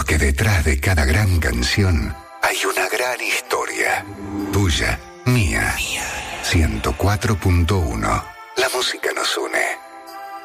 porque detrás de cada gran canción hay una gran historia. Tuya, mía. 104.1. La música nos une.